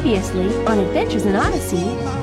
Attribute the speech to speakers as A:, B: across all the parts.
A: Previously on Adventures in Odyssey.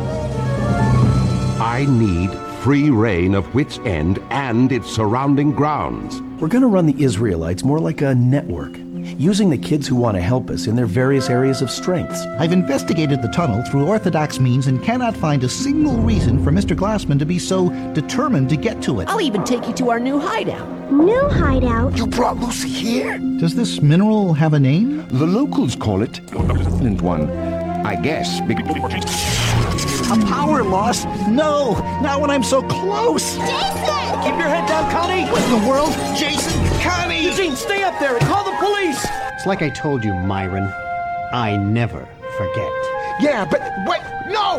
B: I need free reign of Wits End and its surrounding grounds.
C: We're going to run the Israelites more like a network, using the kids who want to help us in their various areas of strengths.
D: I've investigated the tunnel through orthodox means and cannot find a single reason for Mr. Glassman to be so determined to get to it.
E: I'll even take you to our new hideout.
F: New hideout?
B: You brought Lucy here?
D: Does this mineral have a name?
B: The locals call it one, I guess.
D: A power loss? No! Not when I'm so close!
F: Jason!
E: Keep your head down, Connie!
D: What in the world? Jason! Connie!
E: Eugene, stay up there and call the police!
G: It's like I told you, Myron. I never forget.
B: Yeah, but wait, no!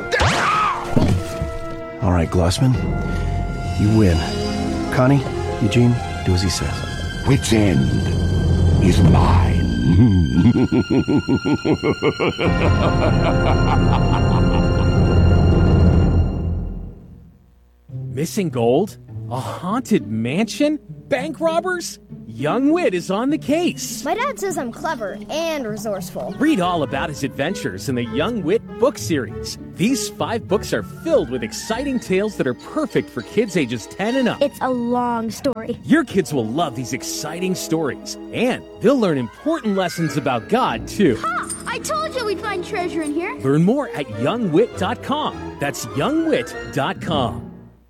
C: All right, Glossman, you win. Connie, Eugene, do as he says.
B: Wits End is mine.
H: Missing gold? A haunted mansion? Bank robbers? Young Wit is on the case.
F: My dad says I'm clever and resourceful.
H: Read all about his adventures in the Young Wit book series. These 5 books are filled with exciting tales that are perfect for kids ages 10 and up.
F: It's a long story.
H: Your kids will love these exciting stories, and they'll learn important lessons about God, too.
F: Ha! I told you we'd find treasure in here.
H: Learn more at youngwit.com. That's youngwit.com.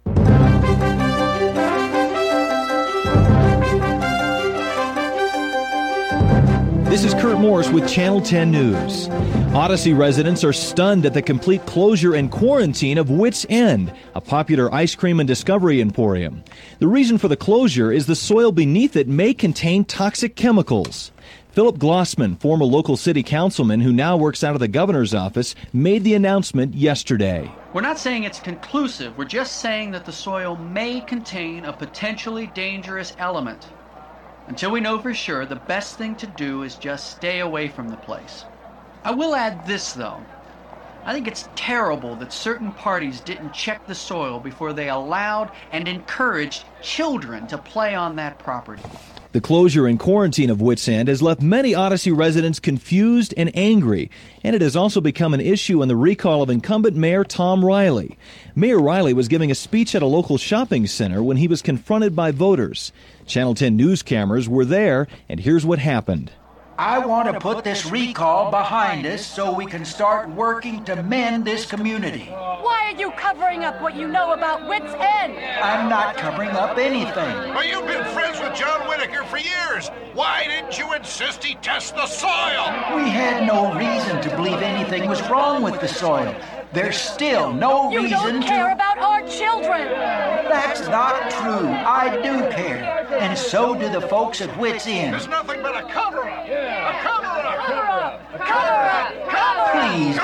I: This is Kurt Morse with Channel 10 News. Odyssey residents are stunned at the complete closure and quarantine of Wits End, a popular ice cream and discovery emporium. The reason for the closure is the soil beneath it may contain toxic chemicals. Philip Glossman, former local city councilman who now works out of the governor's office, made the announcement yesterday.
J: We're not saying it's conclusive. We're just saying that the soil may contain a potentially dangerous element. Until we know for sure, the best thing to do is just stay away from the place. I will add this, though. I think it's terrible that certain parties didn't check the soil before they allowed and encouraged children to play on that property.
I: The closure and quarantine of Wits End has left many Odyssey residents confused and angry, and it has also become an issue in the recall of incumbent Mayor Tom Riley. Mayor Riley was giving a speech at a local shopping center when he was confronted by voters. Channel 10 news cameras were there, and here's what happened.
K: I want to put this recall behind us so we can start working to mend this community.
L: Why are you covering up what you know about Wits End?
K: I'm not covering up anything.
M: Well, you've been friends with John Whitaker for years. Why didn't you insist he test the soil?
K: We had no reason to believe anything was wrong with the soil. There's still no reason to...
L: You don't care about our children!
K: That's not true. I do care. And so do the folks at Wits End.
M: There's nothing but a cover-up. A cover-up.
L: Cover-up. Cover-up. Cover-up.
K: Please,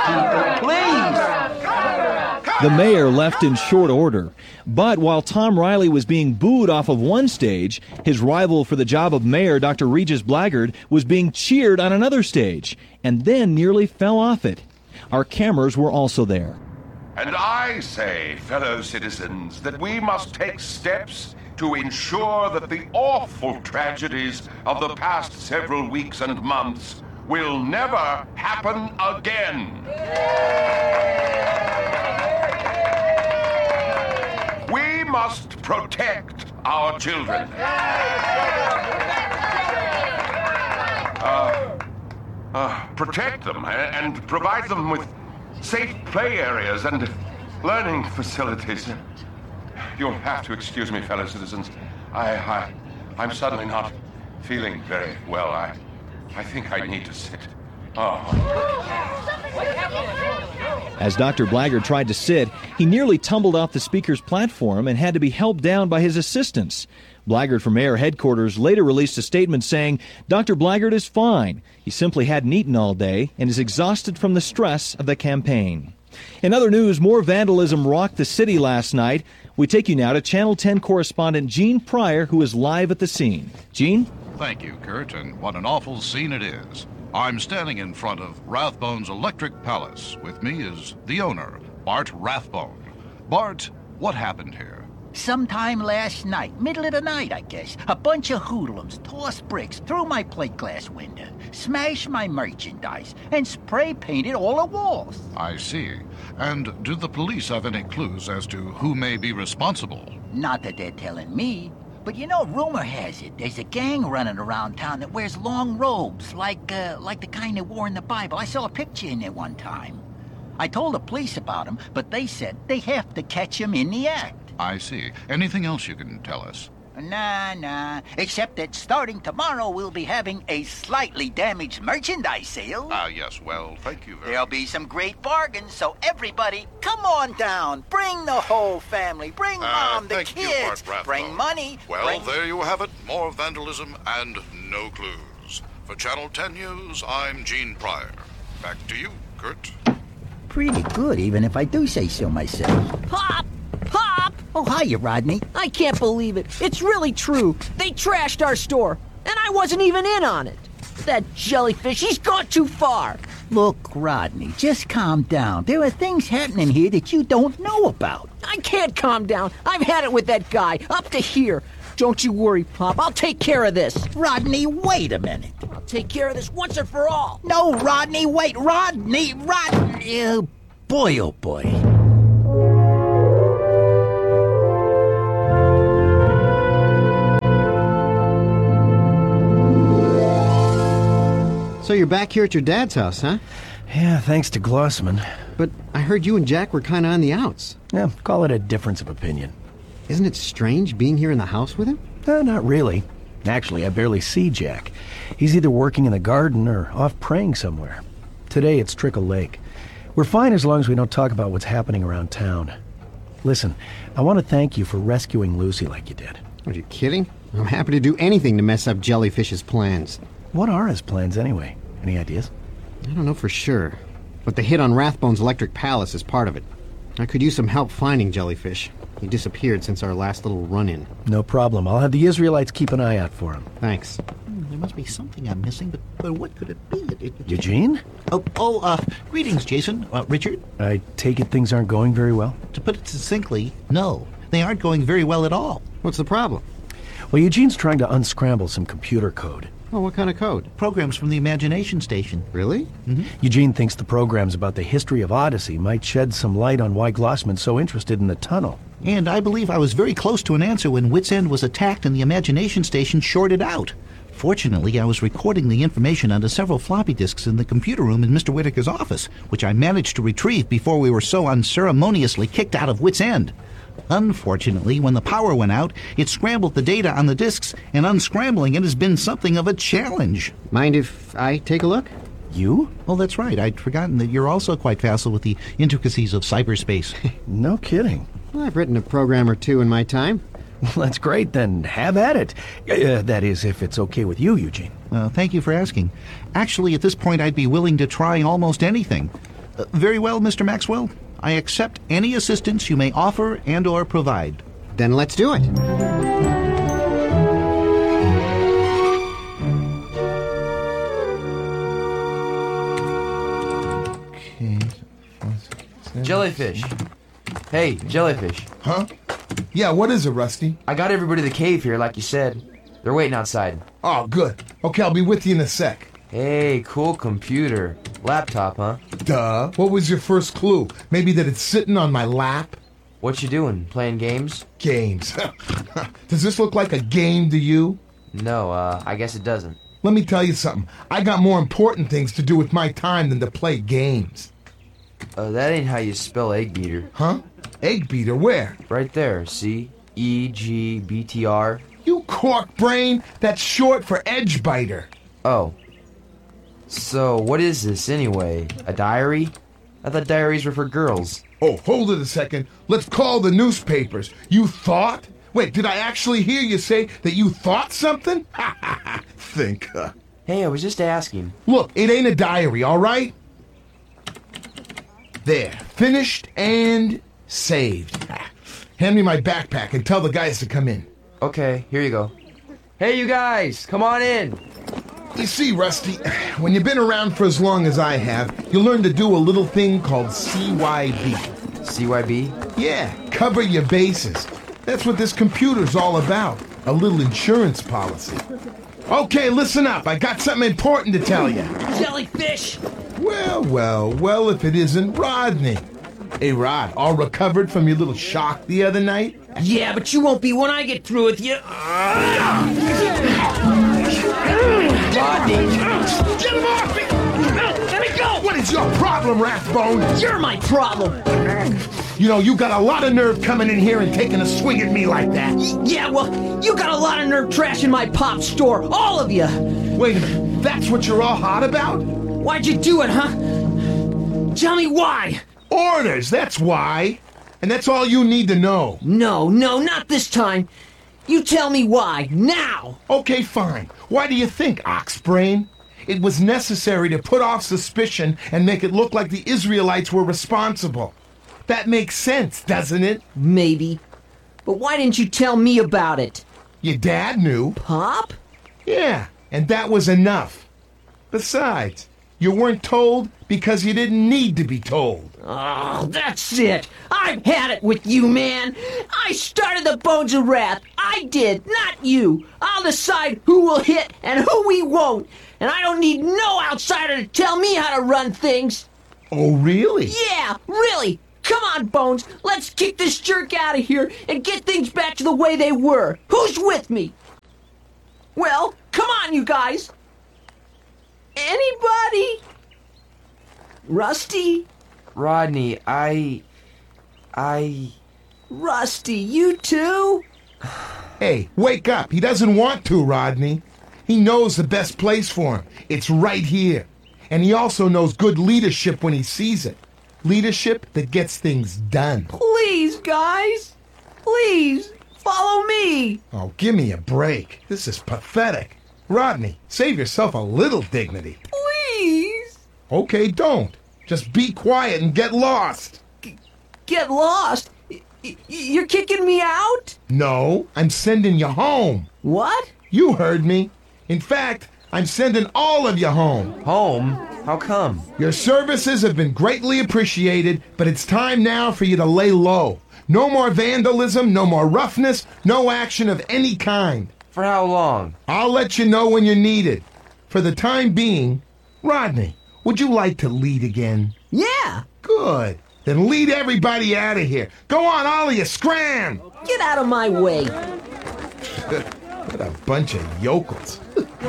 K: people, please.
I: The mayor left in short order. But while Tom Riley was being booed off of one stage, his rival for the job of mayor, Dr. Regis Blaggard, was being cheered on another stage and then nearly fell off it. Our cameras were also there.
M: And I say, fellow citizens, that we must take steps to ensure that the awful tragedies of the past several weeks and months will never happen again. We must protect our children. Protect them and provide them with safe play areas and learning facilities. You'll have to excuse me, fellow citizens. I'm suddenly not feeling very well. I think I need to sit.
I: As Dr. Blaggard tried to sit, he nearly tumbled off the speaker's platform and had to be helped down by his assistants. Blaggard from mayor headquarters later released a statement saying Dr. Blaggard is fine. He simply hadn't eaten all day and is exhausted from the stress of the campaign. In other news, more vandalism rocked the city last night. We take you now to Channel 10 correspondent Gene Pryor, who is live at the scene. Gene?
N: Thank you, Kurt, and what an awful scene it is. I'm standing in front of Rathbone's Electric Palace. With me is the owner, Bart Rathbone. Bart, what happened here?
K: Sometime last night, middle of the night, I guess, a bunch of hoodlums tossed bricks through my plate glass window, smashed my merchandise, and spray painted all the walls.
N: I see. And do the police have any clues as to who may be responsible?
K: Not that they're telling me, but you know, rumor has it there's a gang running around town that wears long robes, like the kind they wore in the Bible. I saw a picture in there one time. I told the police about them, but they said they have to catch him in the act.
N: I see. Anything else you can tell us?
K: Nah. Except that starting tomorrow, we'll be having a slightly damaged merchandise sale.
N: Yes, well, thank you very
K: There'll be some great bargains, so everybody, come on down. Bring the whole family. Bring Mom, the
N: thank you,
K: kids.
N: Art Rathbone.
K: Bring money.
N: Well, there you have it. More vandalism and no clues. For Channel 10 News, I'm Gene Pryor. Back to you, Kurt.
K: Pretty good, even if I do say so myself.
E: Pop!
K: Oh, hiya, Rodney.
E: I can't believe it. It's really true. They trashed our store, and I wasn't even in on it. That jellyfish, he's gone too far.
K: Look, Rodney, just calm down. There are things happening here that you don't know about.
E: I can't calm down. I've had it with that guy, up to here. Don't you worry, Pop. I'll take care of this.
K: Rodney, wait a minute.
E: I'll take care of this once and for all.
K: No, Rodney, wait. Rodney. Boy, oh boy.
O: So you're back here at your dad's house, huh?
C: Yeah, thanks to Glossman.
O: But I heard you and Jack were kind of on the outs.
C: Yeah, call it a difference of opinion.
O: Isn't it strange being here in the house with him?
C: Not really. Actually, I barely see Jack. He's either working in the garden or off praying somewhere. Today it's Trickle Lake. We're fine as long as we don't talk about what's happening around town. Listen, I want to thank you for rescuing Lucy like you did.
O: Are you kidding? I'm happy to do anything to mess up Jellyfish's plans.
C: What are his plans anyway? Any ideas?
O: I don't know for sure, but the hit on Rathbone's Electric Palace is part of it. I could use some help finding Jellyfish. He disappeared since our last little run-in.
C: No problem. I'll have the Israelites keep an eye out for him.
O: Thanks.
D: There must be something I'm missing, but what could it be?
C: Eugene?
D: Greetings, Jason. Richard?
C: I take it things aren't going very well?
D: To put it succinctly, no. They aren't going very well at all.
O: What's the problem?
C: Well, Eugene's trying to unscramble some computer code.
O: Oh, what kind of code?
D: Programs from the Imagination Station.
O: Really?
D: Mm-hmm.
C: Eugene thinks the programs about the history of Odyssey might shed some light on why Glossman's so interested in the tunnel.
D: And I believe I was very close to an answer when Wits End was attacked and the Imagination Station shorted out. Fortunately, I was recording the information onto several floppy disks in the computer room in Mr. Whitaker's office, which I managed to retrieve before we were so unceremoniously kicked out of Wits End. Unfortunately, when the power went out, it scrambled the data on the disks, and unscrambling it has been something of a challenge.
O: Mind if I take a look?
C: You?
D: Oh, that's right. I'd forgotten that you're also quite facile with the intricacies of cyberspace.
C: No kidding.
O: Well, I've written a program or two in my time.
C: Well, that's great, then have at it. That is, if it's okay with you, Eugene.
D: Thank you for asking. Actually, at this point, I'd be willing to try almost anything. Very well, Mr. Maxwell. I accept any assistance you may offer and or provide.
O: Then let's do it.
D: Okay.
P: Jellyfish. Hey, Jellyfish.
Q: Huh? Yeah, what is it, Rusty?
P: I got everybody to the cave here, like you said. They're waiting outside.
Q: Oh, good. Okay, I'll be with you in a sec.
P: Hey, cool computer. Laptop, huh?
Q: Duh. What was your first clue? Maybe that it's sitting on my lap?
P: What you doing? Playing games?
Q: Games. Does this look like a game to you?
P: No, I guess it doesn't.
Q: Let me tell you something. I got more important things to do with my time than to play games.
P: That ain't how you spell egg beater.
Q: Huh? Egg beater? Where?
P: Right there, see? E-G-B-T-R.
Q: You cork brain! That's short for edge biter.
P: Oh. So, what is this anyway? A diary? I thought diaries were for girls.
Q: Oh, hold it a second. Let's call the newspapers. You thought? Wait, did I actually hear you say that you thought something? Ha ha ha. Think.
P: Hey, I was just asking.
Q: Look, it ain't a diary, all right? There. Finished and saved. Hand me my backpack and tell the guys to come in.
P: Okay, here you go. Hey, you guys, come on in.
Q: You see, Rusty, when you've been around for as long as I have, you learn to do a little thing called CYB.
P: CYB?
Q: Yeah, cover your bases. That's what this computer's all about. A little insurance policy. Okay, listen up. I got something important to tell you.
E: Jellyfish!
Q: Well, if it isn't Rodney. Hey, Rod, all recovered from your little shock the other night?
E: Yeah, but you won't be when I get through with you.
Q: Rodney! Get him off me! Let me go! What is your problem, Rathbone?
E: You're my problem!
Q: You know, you got a lot of nerve coming in here and taking a swing at me like that.
E: Yeah, well, you got a lot of nerve trashing my pop store. All of you!
Q: Wait a minute. That's what you're all hot about?
E: Why'd you do it, huh? Tell me why!
Q: Orders, that's why. And that's all you need to know.
E: No, not this time. You tell me why, now!
Q: Okay, fine. Why do you think, Oxbrain? It was necessary to put off suspicion and make it look like the Israelites were responsible. That makes sense, doesn't it?
E: Maybe. But why didn't you tell me about it?
Q: Your dad knew.
E: Pop?
Q: Yeah, and that was enough. Besides, you weren't told because you didn't need to be told.
E: Oh, that's it. I've had it with you, man. I started the Bones of Wrath. I did, not you. I'll decide who will hit and who we won't. And I don't need no outsider to tell me how to run things.
Q: Oh, really?
E: Yeah, really. Come on, Bones. Let's kick this jerk out of here and get things back to the way they were. Who's with me? Well, come on, you guys. Anybody? Rusty?
P: Rodney, I...
E: Rusty, you too?
Q: Hey, wake up. He doesn't want to, Rodney. He knows the best place for him. It's right here. And he also knows good leadership when he sees it. Leadership that gets things done.
E: Please, guys. Please, follow me.
Q: Oh, give me a break. This is pathetic. Rodney, save yourself a little dignity.
E: Please.
Q: Okay, don't. Just be quiet and get lost.
E: Get lost? You're kicking me out?
Q: No, I'm sending you home.
E: What?
Q: You heard me. In fact, I'm sending all of you home.
P: Home? How come?
Q: Your services have been greatly appreciated, but it's time now for you to lay low. No more vandalism, no more roughness, no action of any kind.
P: For how long?
Q: I'll let you know when you're needed. For the time being, Rodney, would you like to lead again?
E: Yeah.
Q: Good. Then lead everybody out of here. Go on, all of you, scram!
E: Get out of my way.
Q: What a bunch of yokels.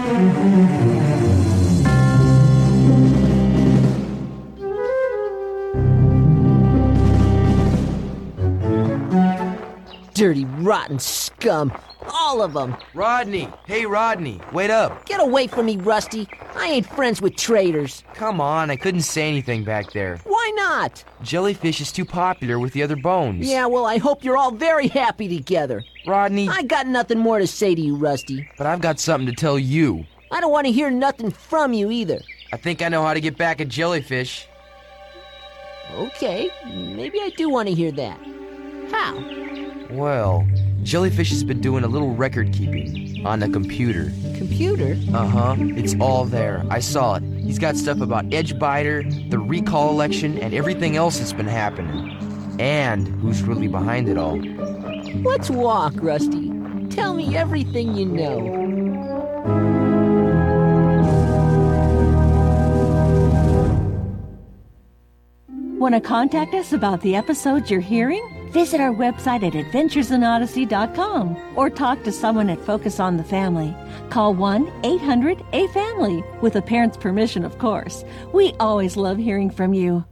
E: Dirty, rotten scum. All of them.
P: Rodney! Hey, Rodney, wait up.
E: Get away from me, Rusty. I ain't friends with traitors.
P: Come on, I couldn't say anything back there.
E: Why not?
P: Jellyfish is too popular with the other bones.
E: Yeah, well, I hope you're all very happy together.
P: Rodney...
E: I got nothing more to say to you, Rusty.
P: But I've got something to tell you.
E: I don't want to hear nothing from you either.
P: I think I know how to get back at Jellyfish.
E: Okay, maybe I do want to hear that. How?
P: Well, Jellyfish has been doing a little record keeping on the computer.
E: Computer?
P: Uh-huh. It's all there. I saw it. He's got stuff about Edgebiter, the recall election, and everything else that's been happening. And who's really behind it all.
E: Let's walk, Rusty. Tell me everything you know.
R: Want to contact us about the episodes you're hearing? Visit our website at adventuresinodyssey.com or talk to someone at Focus on the Family. Call 1-800-A-FAMILY, with a parent's permission, of course. We always love hearing from you.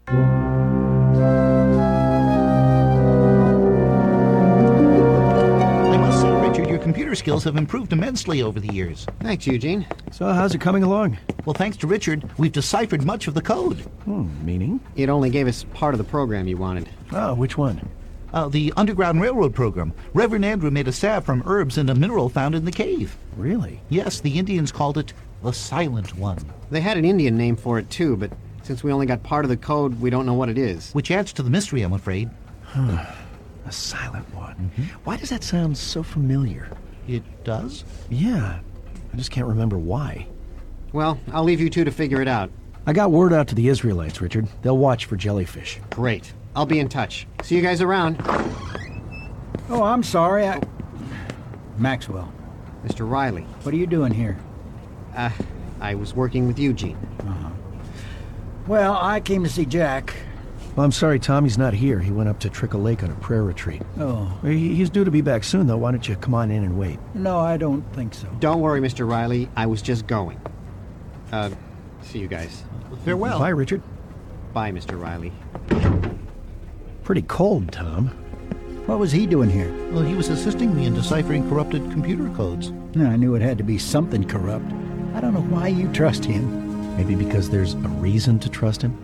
D: I must say, Richard, your computer skills have improved immensely over the years.
O: Thanks, Eugene.
C: So how's it coming along?
D: Well, thanks to Richard, we've deciphered much of the code.
C: Meaning?
O: It only gave us part of the program you wanted.
C: Oh, which one?
D: The Underground Railroad program. Reverend Andrew made a salve from herbs and a mineral found in the cave.
C: Really?
D: Yes, the Indians called it the Silent One.
O: They had an Indian name for it, too, but since we only got part of the code, we don't know what it is.
D: Which adds to the mystery, I'm afraid.
C: A silent one. Mm-hmm. Why does that sound so familiar?
D: It does?
C: Yeah. I just can't remember why.
O: Well, I'll leave you two to figure it out.
C: I got word out to the Israelites, Richard. They'll watch for Jellyfish.
O: Great. I'll be in touch. See you guys around.
S: Oh, I'm sorry. Maxwell.
O: Mr. Riley.
S: What are you doing here?
O: I was working with Eugene.
S: Well, I came to see Jack.
C: Well, I'm sorry, Tommy's not here. He went up to Trickle Lake on a prayer retreat.
S: Oh.
C: He's due to be back soon, though. Why don't you come on in and wait?
S: No, I don't think so.
O: Don't worry, Mr. Riley. I was just going. See you guys.
D: Farewell.
C: Bye, Richard.
O: Bye, Mr. Riley.
C: Pretty cold, Tom.
S: What was he doing here?
D: Well, he was assisting me in deciphering corrupted computer codes.
S: I knew it had to be something corrupt. I don't know why you trust him.
C: Maybe because there's a reason to trust him?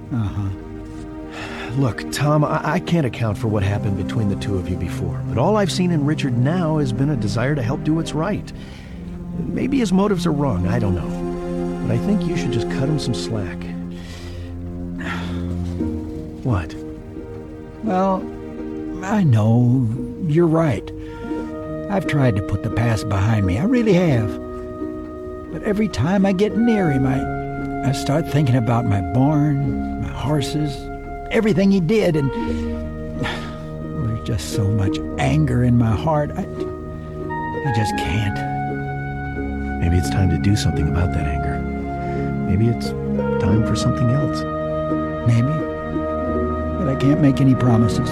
C: Look, Tom, I can't account for what happened between the two of you before, but all I've seen in Richard now has been a desire to help do what's right. Maybe his motives are wrong, I don't know. But I think you should just cut him some slack. What?
S: Well, I know you're right. I've tried to put the past behind me. I really have. But every time I get near him, I start thinking about my barn, my horses, everything he did, and there's just so much anger in my heart. I just can't.
C: Maybe it's time to do something about that anger. Maybe it's time for something else.
S: Maybe. But I can't make any promises.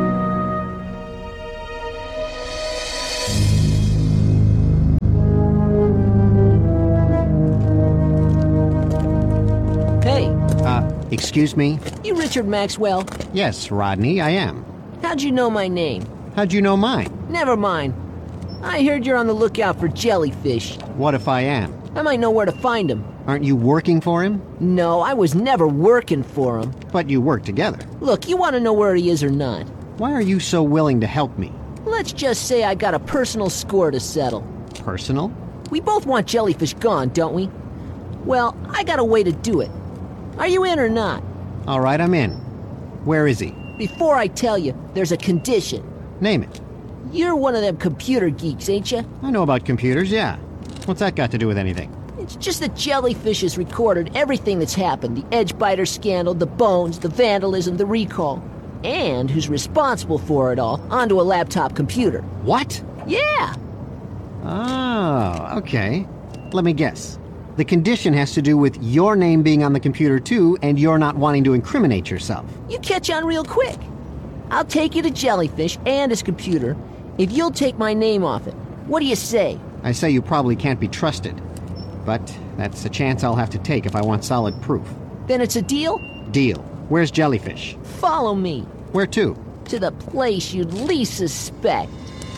E: Hey,
O: Excuse me?
E: you Richard Maxwell?
O: Yes, Rodney, I am.
E: How'd you know my name?
O: How'd you know mine?
E: Never mind. I heard you're on the lookout for jellyfish.
O: What if I am?
E: I might know where to find them.
O: Aren't you working for him?
E: No, I was never working for him.
O: But you work together.
E: Look, you want to know where he is or not?
O: Why are you so willing to help me?
E: Let's just say I got a personal score to settle.
O: Personal?
E: We both want jellyfish gone, don't we? Well, I got a way to do it. Are you in or not?
O: All right, I'm in. Where is he?
E: Before I tell you, there's a condition.
O: Name it.
E: You're one of them computer geeks, ain't you?
O: I know about computers, yeah. What's that got to do with anything?
E: It's just that Jellyfish has recorded everything that's happened. The Edgebiter scandal, the bones, the vandalism, the recall. And who's responsible for it all onto a laptop computer.
O: What?
E: Yeah.
O: Oh, okay. Let me guess. The condition has to do with your name being on the computer too, and you're not wanting to incriminate yourself.
E: You catch on real quick. I'll take you to Jellyfish and his computer if you'll take my name off it. What do you say?
O: I say you probably can't be trusted. But that's a chance I'll have to take if I want solid proof.
E: Then it's a deal?
O: Deal. Where's Jellyfish?
E: Follow me.
O: Where to?
E: To the place you'd least suspect.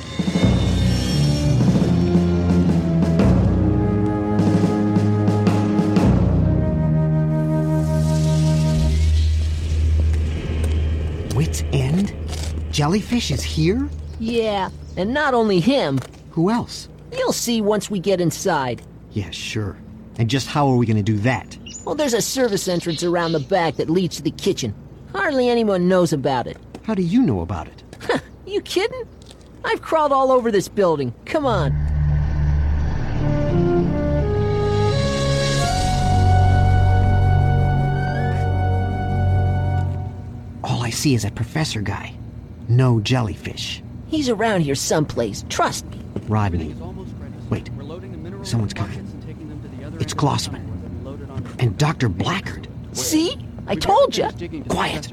O: Wit's End? Jellyfish is here?
E: Yeah, and not only him.
O: Who else?
E: You'll see once we get inside.
O: Yeah, sure. And just how are we going to do that?
E: Well, there's a service entrance around the back that leads to the kitchen. Hardly anyone knows about it.
O: How do you know about it?
E: You kidding? I've crawled all over this building. Come on.
O: All I see is a professor guy. No Jellyfish.
E: He's around here someplace. Trust me.
O: Rodney. Wait. Someone's coming. It's Glossman. And Dr. Blackard.
E: See? I told you.
O: Quiet.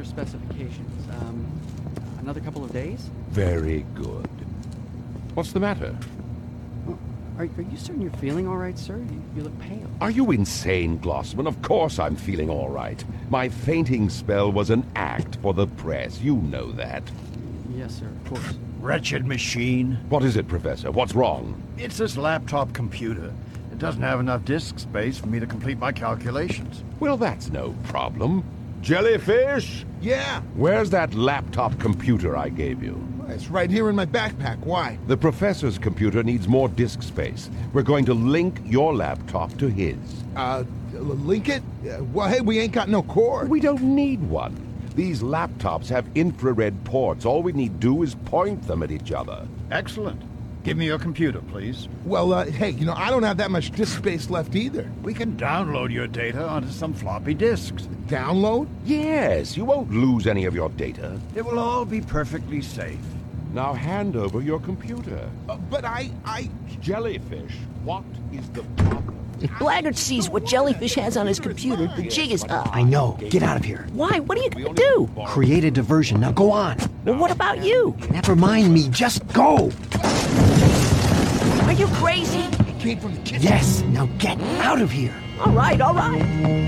J: Another couple of days?
M: Very good. What's the matter?
J: Are you certain you're feeling all right, sir? You look pale.
M: Are you insane, Glossman? Of course I'm feeling all right. My fainting spell was an act for the press. You know that.
J: Yes, sir, of course.
T: Wretched machine.
M: What is it, Professor? What's wrong?
T: It's this laptop computer. It doesn't have enough disk space for me to complete my calculations.
M: Well, that's no problem. Jellyfish?
Q: Yeah.
M: Where's that laptop computer I gave you?
Q: It's right here in my backpack. Why?
M: The professor's computer needs more disk space. We're going to link your laptop to his.
Q: Link it? Well, hey, we ain't got no cord.
M: We don't need one. These laptops have infrared ports. All we need do is point them at each other.
T: Excellent. Give me your computer, please.
Q: Well, hey, I don't have that much disk space left either.
T: We can download your data onto some floppy disks.
Q: Download?
M: Yes, you won't lose any of your data.
T: It will all be perfectly safe.
M: Now hand over your computer.
Q: But I...
M: Jellyfish, what is the problem?
E: If Blaggard sees what Jellyfish has on his computer, the jig is up.
C: I know. Get out of here.
E: Why? What are you going to do?
C: Create a diversion. Now go on.
E: Well, what about you?
C: Never mind me. Just go.
E: Are you crazy?
Q: He came from the kitchen.
C: Yes. Now get out of here.
E: All right, all right.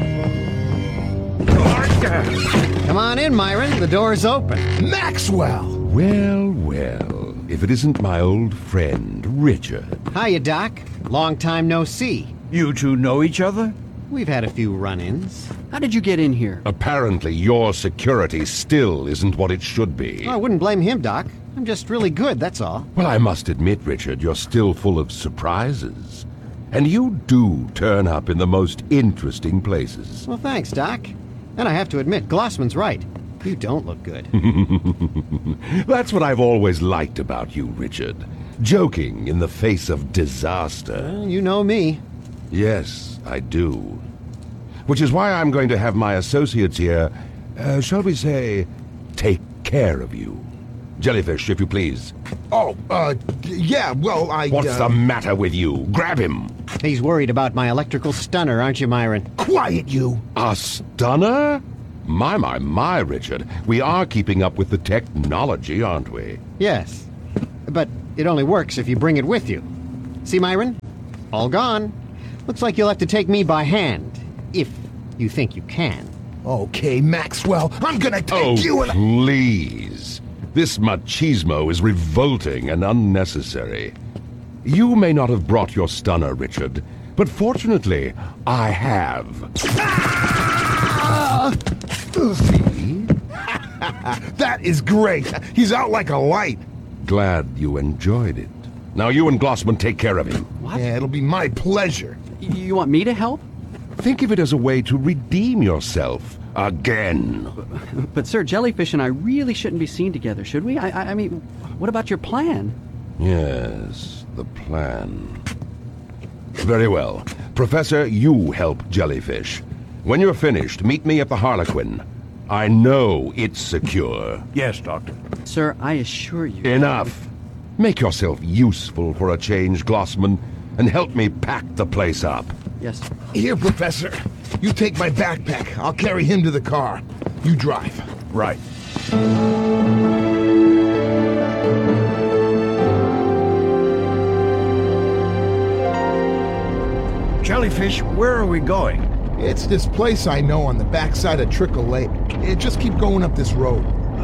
O: Come on in, Myron. The door's open.
Q: Maxwell!
B: Well, well, if it isn't my old friend, Richard.
O: Hiya, Doc. Long time no see.
T: You two know each other?
O: We've had a few run-ins.
G: How did you get in here?
B: Apparently, your security still isn't what it should be.
O: Oh, I wouldn't blame him, Doc. I'm just really good, that's all.
B: Well, I must admit, Richard, you're still full of surprises. And you do turn up in the most interesting places.
O: Well, thanks, Doc. And I have to admit, Glossman's right. You don't look good.
B: That's what I've always liked about you, Richard. Joking in the face of disaster.
O: Well, you know me.
B: Yes, I do. Which is why I'm going to have my associates here, shall we say, take care of you. Jellyfish, if you please.
Q: Oh, yeah, well,
B: What's the matter with you? Grab him.
O: He's worried about my electrical stunner, aren't you, Myron?
Q: Quiet, you.
B: A stunner? My, Richard. We are keeping up with the technology, aren't we?
O: Yes. But it only works if you bring it with you. See, Myron? All gone. Looks like you'll have to take me by hand. If you think you can.
Q: Okay, Maxwell, I'm gonna take you and...
B: please. This machismo is revolting and unnecessary. You may not have brought your stunner, Richard, but fortunately, I have. See?
Q: That is great. He's out like a light.
B: Glad you enjoyed it. Now you and Glossman take care of him.
Q: What? Yeah, it'll be my pleasure.
G: You want me to help?
B: Think of it as a way to redeem yourself again.
G: But, sir, Jellyfish and I really shouldn't be seen together, should we? I mean, what about your plan?
B: Yes, the plan. Very well. Professor, you help Jellyfish. When you're finished, meet me at the Harlequin. I know it's secure.
T: Yes, Doctor.
G: Sir, I assure you...
B: Enough. Make yourself useful for a change, Glossman, and help me pack the place up.
G: Yes.
Q: Here, Professor. You take my backpack. I'll carry him to the car. You drive.
T: Right. Jellyfish, where are we going?
Q: It's this place I know on the backside of Trickle Lake. Just keep going up this road.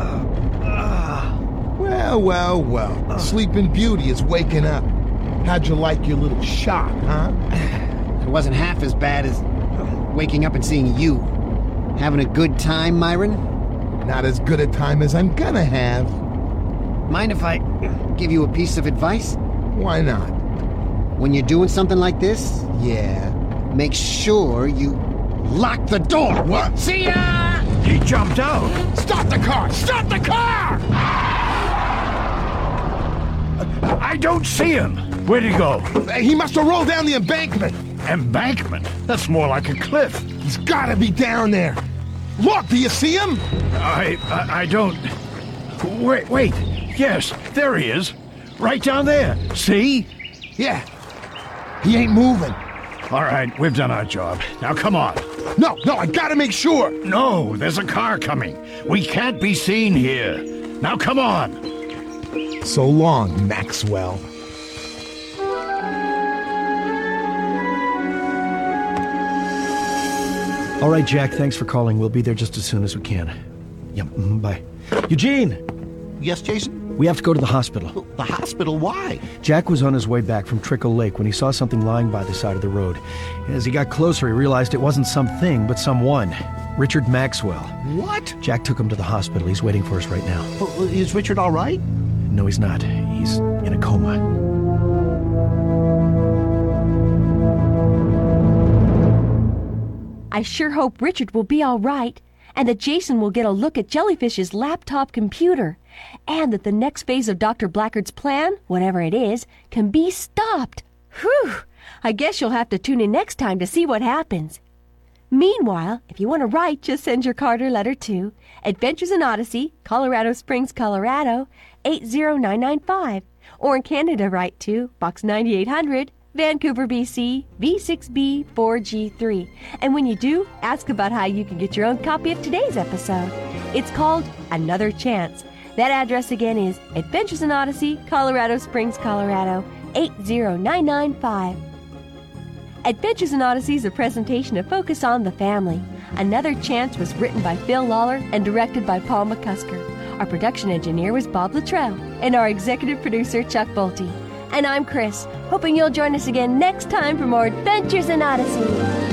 Q: Well. Sleeping Beauty is waking up. How'd you like your little shock, huh?
O: It wasn't half as bad as waking up and seeing you. Having a good time, Myron?
Q: Not as good a time as I'm gonna have.
O: Mind if I give you a piece of advice?
Q: Why not?
O: When you're doing something like this,
Q: yeah,
O: make sure you lock the door.
Q: What?
O: See ya!
T: He jumped out.
Q: Stop the car! Stop the car!
T: I don't see him. Where'd he go?
Q: He must have rolled down the embankment.
T: Embankment? That's more like a cliff.
Q: He's gotta be down there. Look, do you see him?
T: I don't... Wait. Yes, there he is. Right down there. See?
Q: Yeah. He ain't moving.
T: All right, we've done our job. Now come on.
Q: No, I gotta make sure.
T: No, there's a car coming. We can't be seen here. Now come on.
Q: So long, Maxwell.
C: All right, Jack, thanks for calling. We'll be there just as soon as we can. Yep, bye. Eugene!
D: Yes, Jason?
C: We have to go to the hospital.
D: The hospital? Why?
C: Jack was on his way back from Trickle Lake when he saw something lying by the side of the road. As he got closer, he realized it wasn't something, but someone. Richard Maxwell.
D: What?
C: Jack took him to the hospital. He's waiting for us right now.
D: Is Richard all right?
C: No, he's not. He's in a coma.
R: I sure hope Richard will be all right, and that Jason will get a look at Jellyfish's laptop computer, and that the next phase of Dr. Blackguard's plan, whatever it is, can be stopped. Whew! I guess you'll have to tune in next time to see what happens.
A: Meanwhile, if you want to write, just send your card or letter to Adventures in Odyssey, Colorado Springs, Colorado, 80995. Or in Canada, write to Box 9800, Vancouver, BC, V6B 4G3. And when you do, ask about how you can get your own copy of today's episode. It's called Another Chance. That address again is Adventures in Odyssey, Colorado Springs, Colorado, 80995. Adventures in Odyssey is a presentation of Focus on the Family. Another Chance was written by Phil Lawler and directed by Paul McCusker. Our production engineer was Bob Luttrell, and our executive producer, Chuck Bolte. And I'm Chris, hoping you'll join us again next time for more Adventures in Odyssey.